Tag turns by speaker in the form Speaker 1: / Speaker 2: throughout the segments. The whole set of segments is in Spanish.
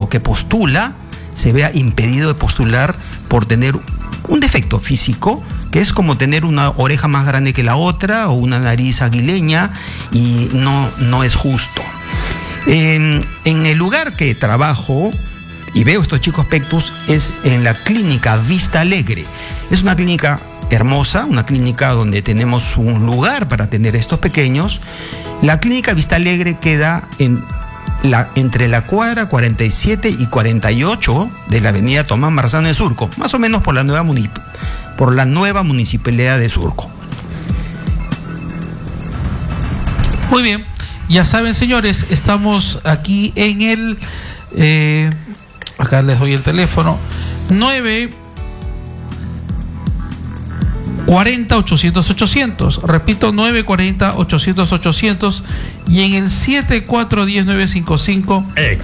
Speaker 1: o que postula se vea impedido de postular por tener un defecto físico, que es como tener una oreja más grande que la otra o una nariz aguileña, y no es justo. En el lugar que trabajo y veo estos chicos pectus es en la clínica Vista Alegre. Es una clínica hermosa, una clínica donde tenemos un lugar para atender a estos pequeños. La clínica Vista Alegre queda entre la cuadra 47 y 48 de la avenida Tomás Marzano de Surco, más o menos por la nueva municipalidad de Surco.
Speaker 2: Muy bien, ya saben, señores, estamos aquí en el acá les doy el teléfono 940-800-800, repito, 940-800-800, y en el 7410-955,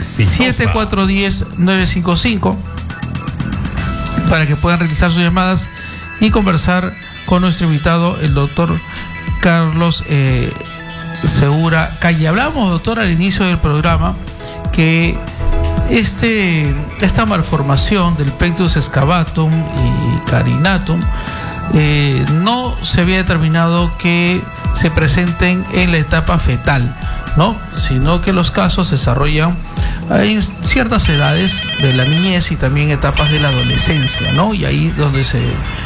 Speaker 2: 7410-955, para que puedan realizar sus llamadas y conversar con nuestro invitado, el doctor Carlos Segura Calle. Hablamos, doctor, al inicio del programa que esta malformación del pectus excavatum y carinatum no se había determinado que se presenten en la etapa fetal, ¿no? Sino que los casos se desarrollan en ciertas edades de la niñez y también etapas de la adolescencia, ¿no? Y ahí donde se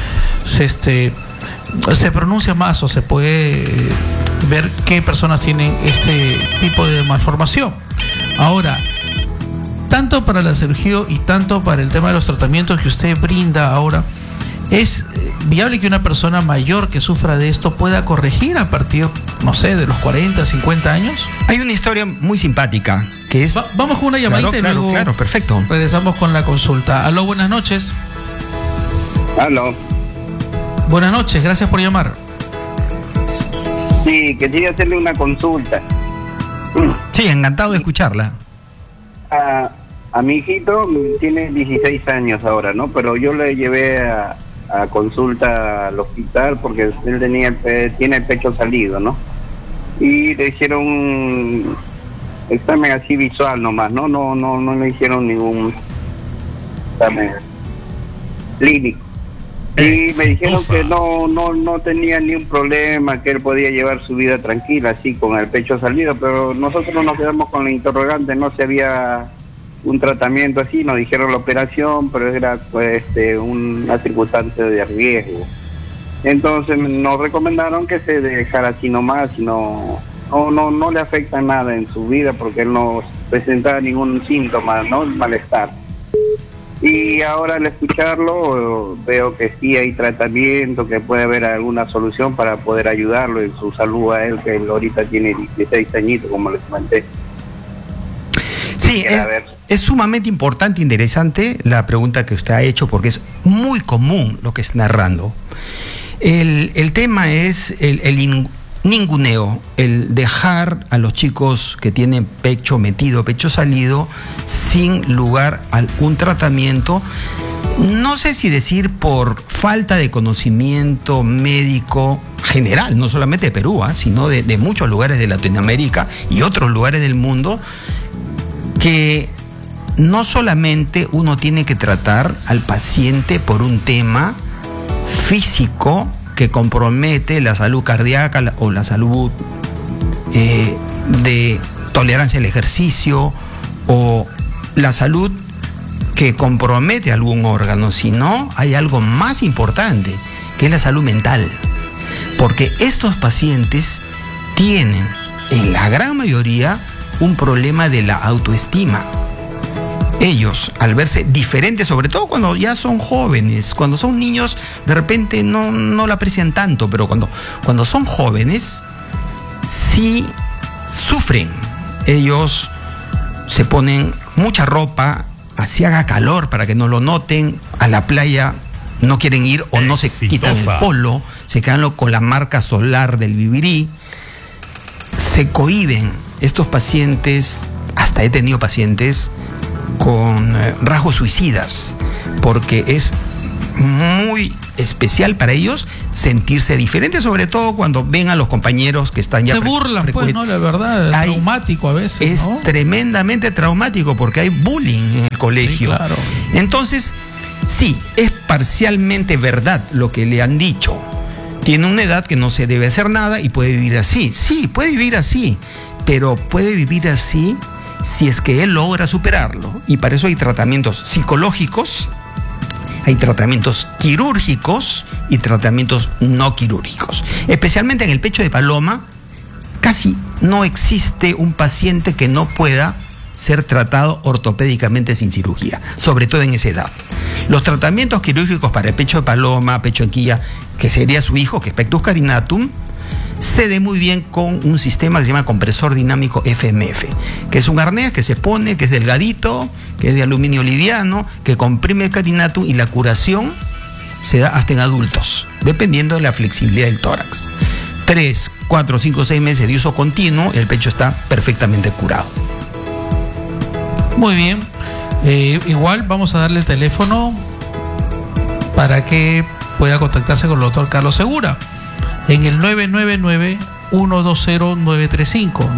Speaker 2: pronuncia más o se puede ver qué personas tienen este tipo de malformación. Ahora, tanto para la cirugía y tanto para el tema de los tratamientos que usted brinda ahora, ¿es viable que una persona mayor que sufra de esto pueda corregir a partir, no sé, de los 40, 50 años?
Speaker 1: Hay una historia muy simpática que es...
Speaker 2: Vamos con una llamadita y luego
Speaker 1: perfecto.
Speaker 2: Regresamos con la consulta. Aló, buenas noches.
Speaker 3: Aló.
Speaker 2: Buenas noches, gracias por llamar.
Speaker 3: Sí, quería hacerle una consulta.
Speaker 1: Sí, encantado de escucharla.
Speaker 3: A mi hijito tiene 16 años ahora, ¿no? Pero yo le llevé a consulta al hospital porque él tiene el pecho salido, ¿no? Y le hicieron un examen así visual nomás, ¿no? No le hicieron ningún examen clínico. Y me dijeron que no tenía ni un problema, que él podía llevar su vida tranquila, así, con el pecho salido, pero nosotros nos quedamos con la interrogante, no se había un tratamiento así, nos dijeron la operación, pero era pues, una circunstancia de riesgo. Entonces nos recomendaron que se dejara así nomás, y no le afecta nada en su vida, porque él no presentaba ningún síntoma, ¿no? Malestar. Y ahora al escucharlo veo que sí hay tratamiento, que puede haber alguna solución para poder ayudarlo en su salud a él, que él ahorita tiene 16 añitos, como les comenté.
Speaker 1: Sí, es sumamente importante e interesante la pregunta que usted ha hecho, porque es muy común lo que está narrando. El tema es el ninguneo, el dejar a los chicos que tienen pecho metido, pecho salido, sin lugar a un tratamiento. No sé si decir por falta de conocimiento médico general, no solamente de Perú, sino de muchos lugares de Latinoamérica y otros lugares del mundo, que no solamente uno tiene que tratar al paciente por un tema físico que compromete la salud cardíaca o la salud de tolerancia al ejercicio o la salud que compromete algún órgano, sino hay algo más importante, que es la salud mental. Porque estos pacientes tienen, en la gran mayoría, un problema de la autoestima. Ellos, al verse diferentes, sobre todo cuando ya son jóvenes, cuando son niños, de repente no la aprecian tanto, pero cuando son jóvenes, sí sufren. Ellos se ponen mucha ropa, así haga calor para que no lo noten, a la playa no quieren ir o no se quitan el polo, se quedan con la marca solar del vivirí, se cohíben. Estos pacientes, hasta he tenido pacientes con rasgos suicidas, porque es muy especial para ellos sentirse diferentes, sobre todo cuando ven a los compañeros que están ya...
Speaker 2: Se burlan, pues, ¿no? La verdad, es traumático a veces,
Speaker 1: es, ¿no? Tremendamente traumático porque hay bullying en el colegio.
Speaker 2: Sí, claro.
Speaker 1: Entonces, sí, es parcialmente verdad lo que le han dicho. Tiene una edad que no se debe hacer nada y puede vivir así. Sí, puede vivir así, pero puede vivir así si es que él logra superarlo. Y para eso hay tratamientos psicológicos, hay tratamientos quirúrgicos y tratamientos no quirúrgicos. Especialmente en el pecho de paloma, casi no existe un paciente que no pueda ser tratado ortopédicamente sin cirugía, sobre todo en esa edad. Los tratamientos quirúrgicos para el pecho de paloma, pecho de quilla, que sería su hijo, que es Pectus carinatum, se ve muy bien con un sistema que se llama compresor dinámico FMF, que es un arnés que se pone, que es delgadito, que es de aluminio liviano, que comprime el carinatum y la curación se da hasta en adultos, dependiendo de la flexibilidad del tórax. 3, 4, 5, 6 meses de uso continuo, el pecho está perfectamente curado.
Speaker 2: Muy bien. Igual vamos a darle el teléfono para que pueda contactarse con el doctor Carlos Segura en el 999-120-935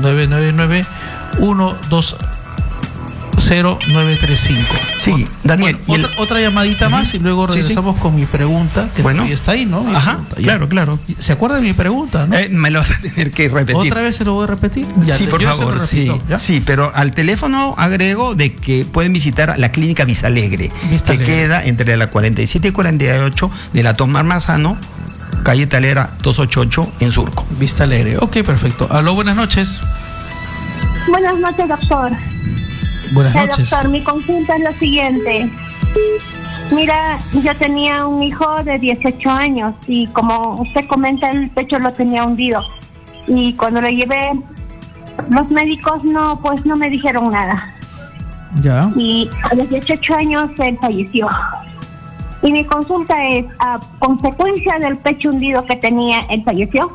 Speaker 2: 999-120-935.
Speaker 1: Sí, Daniel.
Speaker 2: Bueno, otra llamadita más y luego regresamos con mi pregunta, que todavía está ahí, ¿no?
Speaker 1: Ajá, claro.
Speaker 2: ¿Se acuerda de mi pregunta, no?
Speaker 1: Me lo vas a tener que repetir.
Speaker 2: ¿Otra vez se lo voy a repetir?
Speaker 1: Sí, por favor, sí, pero al teléfono agrego de que pueden visitar la clínica Vistalegre, que queda entre la 47 y 48 de la Tomás Marzano, calle Talera 288 en Surco.
Speaker 2: Vistalegre, ok, perfecto. Aló, buenas noches.
Speaker 4: Buenas noches, doctor.
Speaker 2: Buenas noches.
Speaker 4: Doctor, mi consulta es la siguiente. Mira, yo tenía un hijo de 18 años y como usted comenta, el pecho lo tenía hundido. Y cuando lo llevé, los médicos no me dijeron nada.
Speaker 2: Ya.
Speaker 4: Y a los 18 años él falleció. Y mi consulta es, ¿a consecuencia del pecho hundido que tenía, él falleció?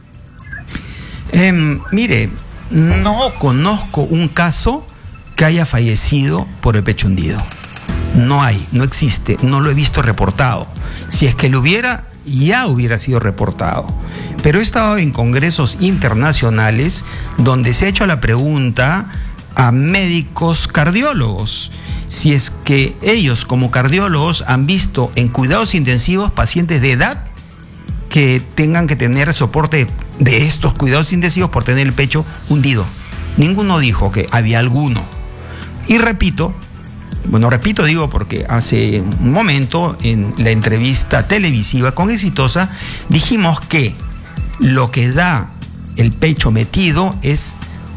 Speaker 1: Mire, no conozco un caso que haya fallecido por el pecho hundido. No hay, no existe, no lo he visto reportado. Si es que lo hubiera, ya hubiera sido reportado. Pero he estado en congresos internacionales donde se ha hecho la pregunta a médicos cardiólogos, si es que ellos como cardiólogos han visto en cuidados intensivos pacientes de edad que tengan que tener soporte de estos cuidados intensivos por tener el pecho hundido. Ninguno dijo que había alguno. Y repito digo porque hace un momento en la entrevista televisiva con Exitosa dijimos que lo que da el pecho metido es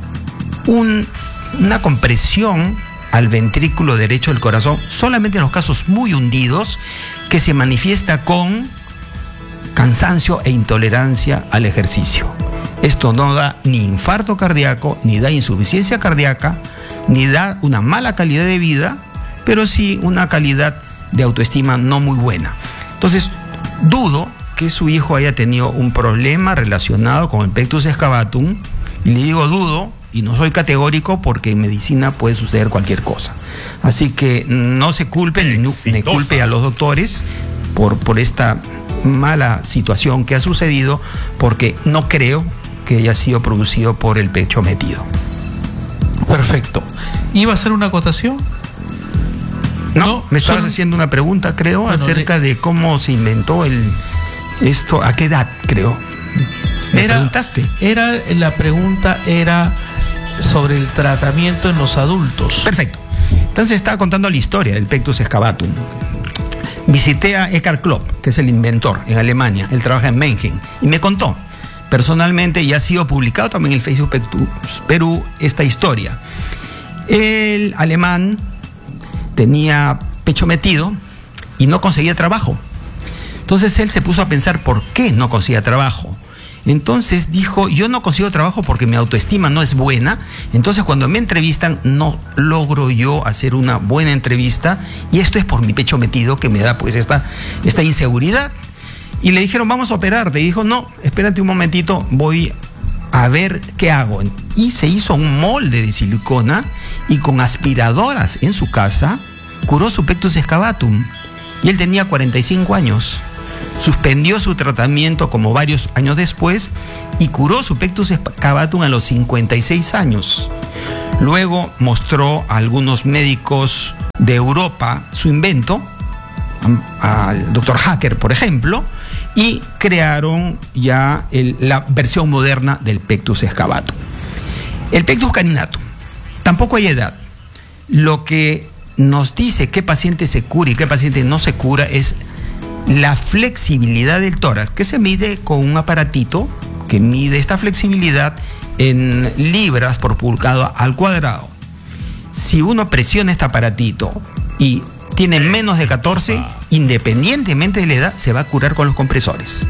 Speaker 1: una compresión al ventrículo derecho del corazón, solamente en los casos muy hundidos, que se manifiesta con cansancio e intolerancia al ejercicio. Esto no da ni infarto cardíaco, ni da insuficiencia cardíaca, ni da una mala calidad de vida, pero sí una calidad de autoestima no muy buena. Entonces, dudo que su hijo haya tenido un problema relacionado con el pectus excavatum, y le digo dudo, y no soy categórico porque en medicina puede suceder cualquier cosa. Así que no se culpen ni culpe a los doctores por esta mala situación que ha sucedido, porque no creo que haya sido producido por el pecho metido.
Speaker 2: Perfecto. ¿Iba a hacer una acotación?
Speaker 1: No, me estabas haciendo una pregunta, creo, acerca de cómo se inventó esto, a qué edad, creo. ¿Me preguntaste?
Speaker 2: La pregunta era sobre el tratamiento en los adultos.
Speaker 1: Perfecto. Entonces estaba contando la historia del pectus excavatum. Visité a Eckhart Klopp, que es el inventor en Alemania. Él trabaja en Mannheim y me contó personalmente, y ha sido publicado también en el Facebook Pectus Perú, esta historia. El alemán tenía pecho metido y no conseguía trabajo. Entonces él se puso a pensar por qué no conseguía trabajo. Entonces dijo, yo no consigo trabajo porque mi autoestima no es buena, entonces cuando me entrevistan no logro yo hacer una buena entrevista, y esto es por mi pecho metido que me da pues esta inseguridad. Y le dijeron, vamos a operarte. Y dijo, no, espérate un momentito, voy a ver qué hago. Y se hizo un molde de silicona y con aspiradoras en su casa curó su pectus excavatum. y él tenía 45 años. Suspendió su tratamiento como varios años después y curó su pectus excavatum a los 56 años. Luego mostró a algunos médicos de Europa su invento, al doctor Hacker, por ejemplo, y crearon ya la versión moderna del pectus excavatum. El pectus carinatum, tampoco hay edad. Lo que nos dice qué paciente se cura y qué paciente no se cura es la flexibilidad del tórax, que se mide con un aparatito que mide esta flexibilidad en libras por pulgada al cuadrado. Si uno presiona este aparatito y tiene menos de 14, independientemente de la edad, se va a curar con los compresores.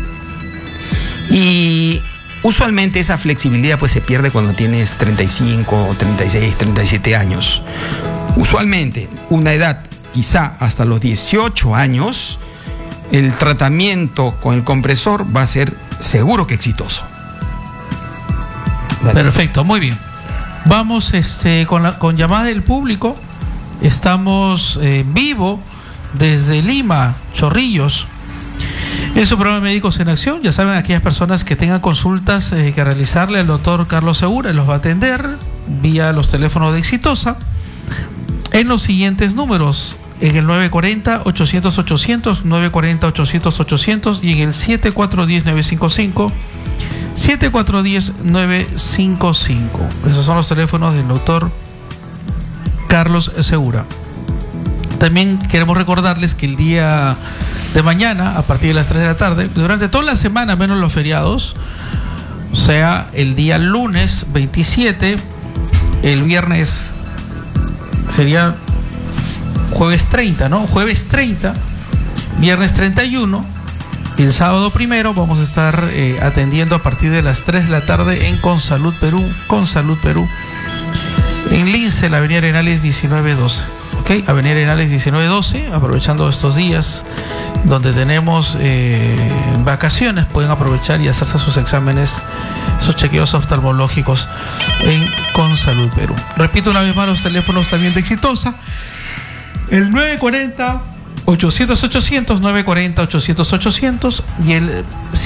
Speaker 1: Y usualmente esa flexibilidad pues se pierde cuando tienes 35, 36, 37 años. Usualmente una edad quizá hasta los 18 años, el tratamiento con el compresor va a ser seguro que exitoso.
Speaker 2: Perfecto, muy bien. Vamos con llamada del público. Estamos en vivo desde Lima, Chorrillos. Es un programa de Médicos en Acción. Ya saben, aquellas personas que tengan consultas que realizarle al doctor Carlos Segura, los va a atender vía los teléfonos de Exitosa en los siguientes números: en el 940-800-800, 940-800-800 y en el 7410-955, 7410-955. Esos son los teléfonos del doctor Carlos Segura. También queremos recordarles que el día de mañana, a partir de las 3 de la tarde, durante toda la semana, menos los feriados, o sea, el día lunes 27, el viernes sería jueves 30, ¿no? Jueves 30, viernes 31 y el sábado 1 vamos a estar atendiendo a partir de las 3 de la tarde en Consalud Perú, en Lince, la avenida Arenales 1912. ¿Ok? Avenida Arenales 1912, aprovechando estos días donde tenemos vacaciones, pueden aprovechar y hacerse sus exámenes, sus chequeos oftalmológicos en Consalud Perú. Repito una vez más los teléfonos también de Exitosa: el 940-800-800, 940-800-800 y el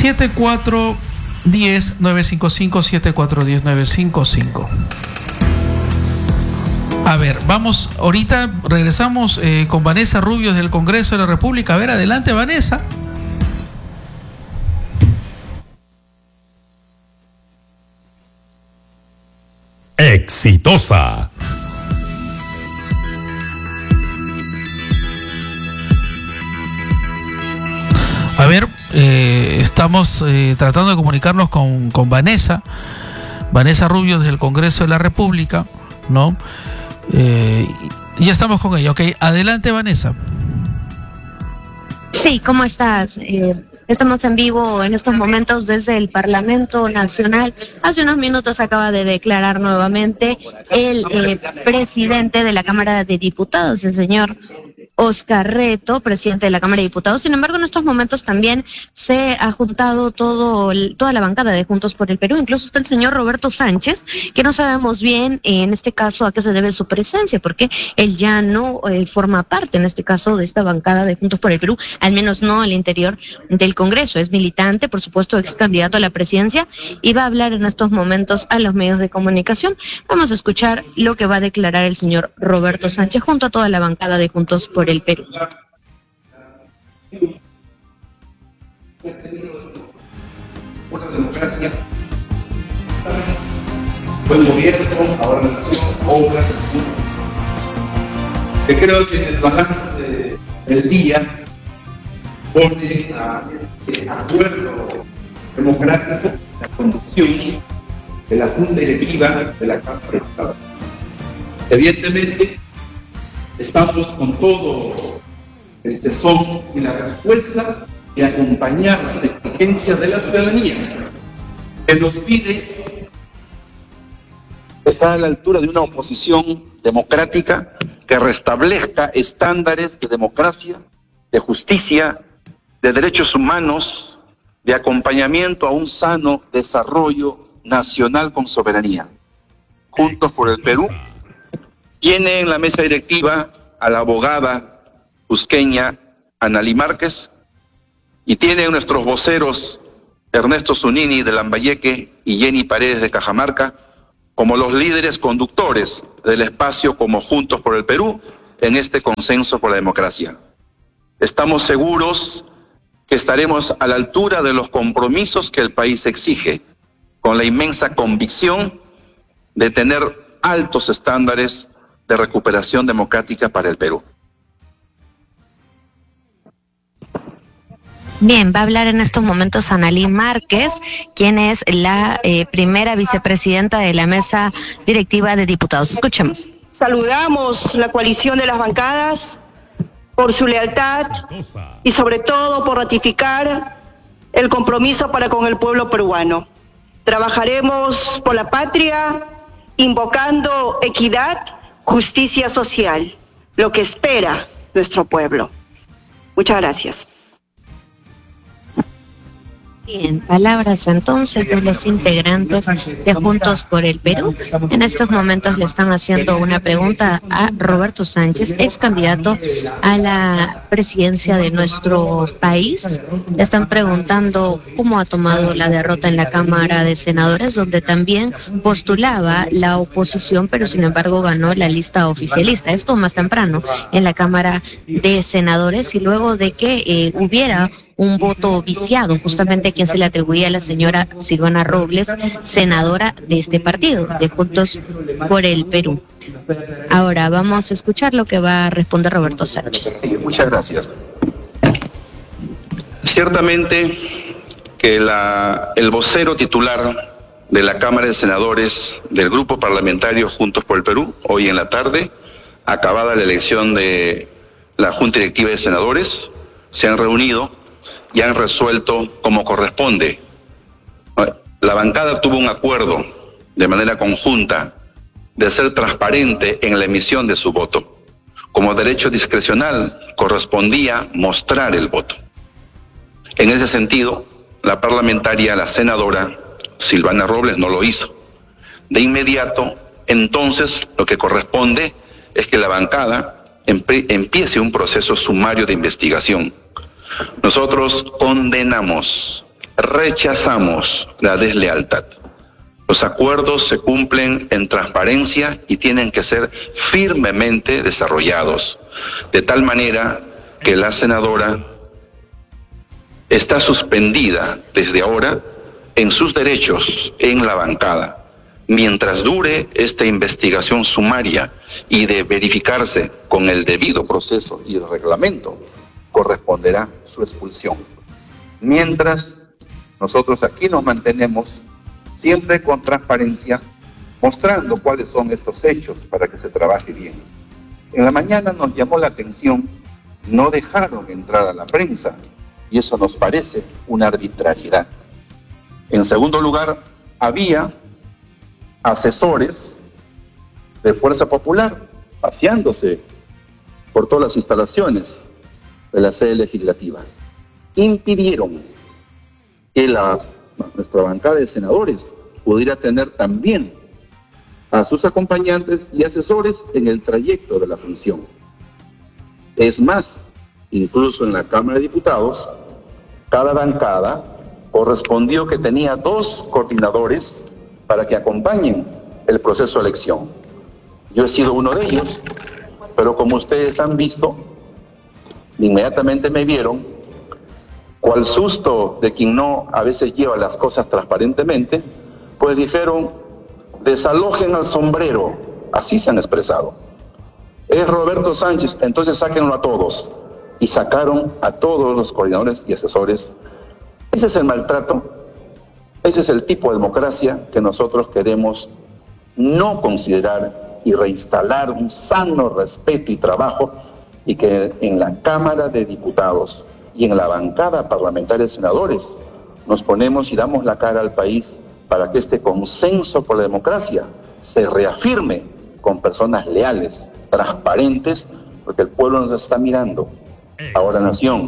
Speaker 2: 7410-955, 7410-955. A ver, vamos, ahorita regresamos con Vanessa Rubios del Congreso de la República. A ver, adelante, Vanessa.
Speaker 5: Exitosa.
Speaker 2: A ver, estamos tratando de comunicarnos con Vanessa Rubios del Congreso de la República, ¿no? Ya estamos con ella. Ok, adelante, Vanessa.
Speaker 6: Sí, ¿cómo estás? Estamos en vivo en estos momentos desde el Parlamento Nacional. Hace unos minutos acaba de declarar nuevamente el presidente de la Cámara de Diputados, el señor Oscar Reto, presidente de la Cámara de Diputados. Sin embargo, en estos momentos también se ha juntado toda la bancada de Juntos por el Perú, incluso está el señor Roberto Sánchez, que no sabemos bien en este caso a qué se debe su presencia, porque él ya no forma parte en este caso de esta bancada de Juntos por el Perú, al menos no al interior del Congreso. Es militante, por supuesto, ex candidato a la presidencia, y va a hablar en estos momentos a los medios de comunicación. Vamos a escuchar lo que va a declarar el señor Roberto Sánchez junto a toda la bancada de Juntos por el Perú.
Speaker 7: Una democracia, buen gobierno, ahorración, obras, que creo que en el balance del día pone a este acuerdo democrático la conducción de la Junta Directiva de la Cámara de Diputados. Evidentemente, estamos con todo el tesón y la respuesta de acompañar las exigencias de la ciudadanía, que nos pide estar a la altura de una oposición democrática que restablezca estándares de democracia, de justicia, de derechos humanos, de acompañamiento a un sano desarrollo nacional con soberanía. Juntos por el Perú tiene en la mesa directiva a la abogada cusqueña
Speaker 5: Analí Márquez, y tiene nuestros voceros Ernesto Zunini de Lambayeque y Jenny Paredes de Cajamarca como los líderes conductores del espacio como Juntos por el Perú en este consenso por la democracia. Estamos seguros que estaremos a la altura de los compromisos que el país exige, con la inmensa convicción de tener altos estándares de recuperación democrática para el Perú.
Speaker 6: Bien, va a hablar en estos momentos Analí Márquez, quien es la primera vicepresidenta de la mesa directiva de diputados. Escuchemos.
Speaker 8: Saludamos la coalición de las bancadas por su lealtad y sobre todo por ratificar el compromiso para con el pueblo peruano. Trabajaremos por la patria, invocando equidad, justicia social, lo que espera nuestro pueblo. Muchas gracias.
Speaker 6: Bien, palabras entonces de los integrantes de Juntos por el Perú. En estos momentos le están haciendo una pregunta a Roberto Sánchez, ex candidato a la presidencia de nuestro país. Le están preguntando cómo ha tomado la derrota en la Cámara de Senadores, donde también postulaba la oposición, pero sin embargo ganó la lista oficialista. Esto más temprano en la Cámara de Senadores, y luego de que hubiera un voto viciado, justamente a quien se le atribuía a la señora Silvana Robles, senadora de este partido, de Juntos por el Perú. Ahora vamos a escuchar lo que va a responder Roberto Sánchez.
Speaker 5: Sí, muchas gracias. Ciertamente que el vocero titular de la Cámara de Senadores del Grupo Parlamentario Juntos por el Perú, hoy en la tarde, acabada la elección de la Junta Directiva de Senadores, se han reunido y han resuelto como corresponde. La bancada tuvo un acuerdo de manera conjunta de ser transparente en la emisión de su voto. Como derecho discrecional correspondía mostrar el voto. En ese sentido, la parlamentaria, la senadora Silvana Robles, no lo hizo. De inmediato, entonces, lo que corresponde es que la bancada empiece un proceso sumario de investigación. Nosotros condenamos, rechazamos la deslealtad. Los acuerdos se cumplen en transparencia y tienen que ser firmemente desarrollados, de tal manera que la senadora está suspendida desde ahora en sus derechos en la bancada, mientras dure esta investigación sumaria y de verificarse con el debido proceso y el reglamento, corresponderá su expulsión. Mientras, nosotros aquí nos mantenemos siempre con transparencia, mostrando cuáles son estos hechos para que se trabaje bien. En la mañana nos llamó la atención, no dejaron entrar a la prensa, y eso nos parece una arbitrariedad. En segundo lugar, había asesores de Fuerza Popular paseándose por todas las instalaciones de la sede legislativa. Impidieron que nuestra bancada de senadores pudiera tener también a sus acompañantes y asesores en el trayecto de la función. Es más, incluso en la Cámara de Diputados, cada bancada correspondió que tenía 2 coordinadores para que acompañen el proceso de elección. Yo he sido uno de ellos, pero como ustedes han visto, inmediatamente me vieron, cual susto de quien no a veces lleva las cosas transparentemente, pues dijeron, desalojen al sombrero, así se han expresado. Es Roberto Sánchez, entonces sáquenlo a todos. Y sacaron a todos los coordinadores y asesores. Ese es el maltrato, ese es el tipo de democracia que nosotros queremos no considerar y reinstalar un sano respeto y trabajo, y que en la Cámara de Diputados y en la bancada parlamentaria de senadores nos ponemos y damos la cara al país para que este consenso por la democracia se reafirme con personas leales, transparentes, porque el pueblo nos está mirando. Ahora Nación,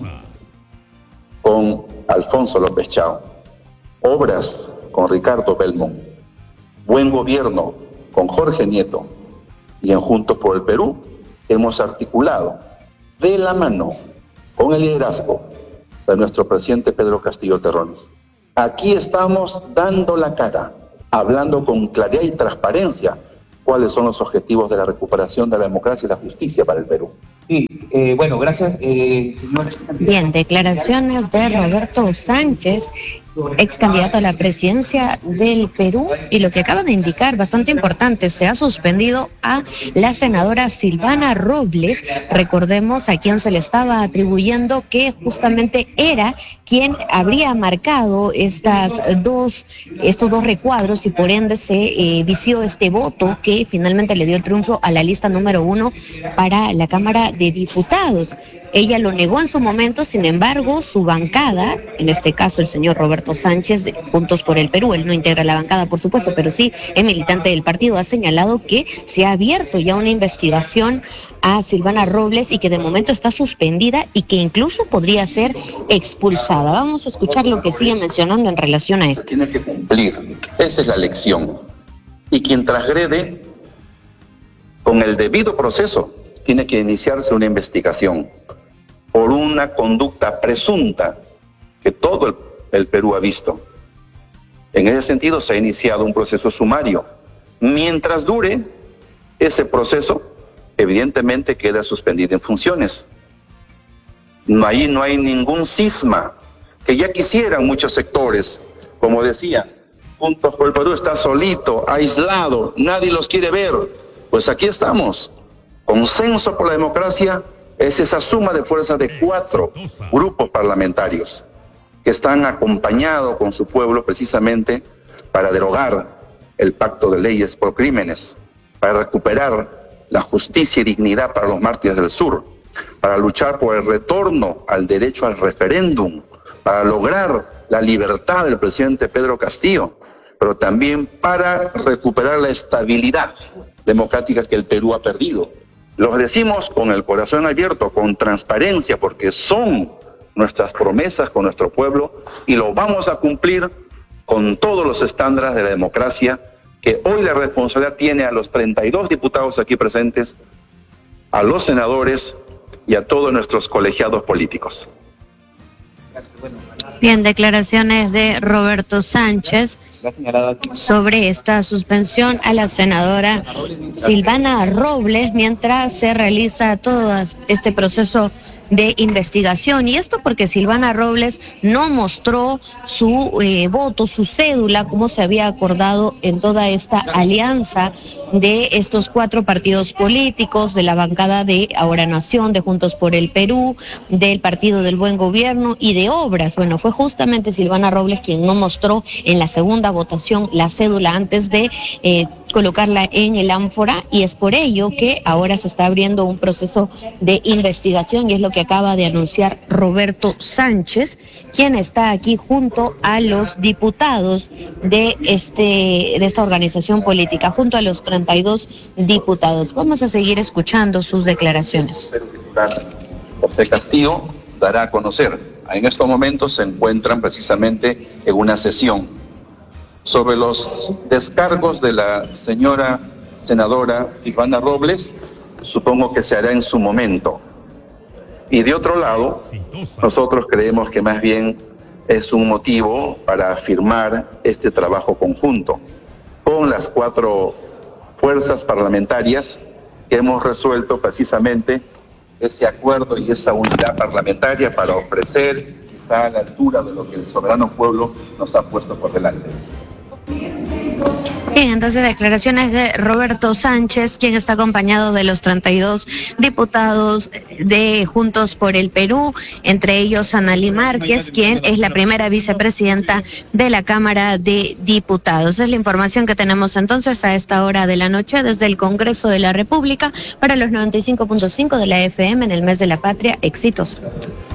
Speaker 5: con Alfonso López Chao, Obras con Ricardo Belmont, Buen Gobierno con Jorge Nieto, y en Juntos por el Perú hemos articulado de la mano con el liderazgo de nuestro presidente Pedro Castillo Terrones. Aquí estamos dando la cara, hablando con claridad y transparencia cuáles son los objetivos de la recuperación de la democracia y la justicia para el Perú.
Speaker 9: Sí, bueno, gracias, señor.
Speaker 6: Bien, declaraciones de Roberto Sánchez, ex candidato a la presidencia del Perú, y lo que acaba de indicar, bastante importante, se ha suspendido a la senadora Silvana Robles, recordemos a quien se le estaba atribuyendo que justamente era quien habría marcado estos dos recuadros y por ende se vició este voto que finalmente le dio el triunfo a la lista número 1 para la Cámara de Diputados. Ella lo negó en su momento, sin embargo, su bancada, en este caso el señor Roberto Sánchez de Juntos por el Perú, él no integra la bancada, por supuesto, pero sí es militante del partido, ha señalado que se ha abierto ya una investigación a Silvana Robles y que de momento está suspendida y que incluso podría ser expulsada. Vamos a escuchar lo que sigue mencionando en relación a esto.
Speaker 5: Tiene que cumplir, esa es la lección. Y quien transgrede, con el debido proceso, tiene que iniciarse una investigación por una conducta presunta que todo el Perú ha visto. En ese sentido se ha iniciado un proceso sumario. Mientras dure ese proceso, evidentemente queda suspendida en funciones. Ahí no hay ningún cisma, que ya quisieran muchos sectores, como decía, Juntos por el Perú está solito, aislado, nadie los quiere ver. Pues aquí estamos. Consenso por la democracia es esa suma de fuerzas de 4 grupos parlamentarios que están acompañados con su pueblo precisamente para derogar el pacto de leyes por crímenes, para recuperar la justicia y dignidad para los mártires del sur, para luchar por el retorno al derecho al referéndum, para lograr la libertad del presidente Pedro Castillo, pero también para recuperar la estabilidad democrática que el Perú ha perdido. Los decimos con el corazón abierto, con transparencia, porque son nuestras promesas con nuestro pueblo y lo vamos a cumplir con todos los estándares de la democracia que hoy la responsabilidad tiene a los 32 diputados aquí presentes, a los senadores y a todos nuestros colegiados políticos.
Speaker 6: Bien, declaraciones de Roberto Sánchez sobre esta suspensión a la senadora Silvana Robles mientras se realiza todo este proceso de investigación. Y esto porque Silvana Robles no mostró su voto, su cédula, como se había acordado en toda esta alianza de estos 4 partidos políticos, de la bancada de Ahora Nación, de Juntos por el Perú, del Partido del Buen Gobierno y de Obras. Bueno, fue justamente Silvana Robles quien no mostró en la segunda votación la cédula antes de colocarla en el ánfora, y es por ello que ahora se está abriendo un proceso de investigación, y es lo que acaba de anunciar Roberto Sánchez, quien está aquí junto a los diputados de esta organización política, junto a los 32 diputados. Vamos a seguir escuchando sus declaraciones.
Speaker 5: José Castillo dará a conocer. En estos momentos se encuentran precisamente en una sesión sobre los descargos de la señora senadora Silvana Robles. Supongo que se hará en su momento. Y de otro lado, nosotros creemos que más bien es un motivo para firmar este trabajo conjunto con las 4 fuerzas parlamentarias que hemos resuelto precisamente ese acuerdo y esa unidad parlamentaria para ofrecer que está a la altura de lo que el soberano pueblo nos ha puesto por delante.
Speaker 6: Bien, entonces declaraciones de Roberto Sánchez, quien está acompañado de los 32 diputados de Juntos por el Perú, entre ellos Analí Márquez, quien es la primera vicepresidenta de la Cámara de Diputados. Es la información que tenemos entonces a esta hora de la noche desde el Congreso de la República para los 95.5 de la FM en el mes de la Patria. Éxitos.